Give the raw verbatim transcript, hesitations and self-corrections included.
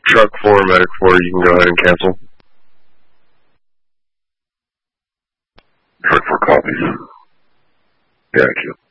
Truck four, medic four, you can go ahead and cancel. Truck four copies. Gotcha.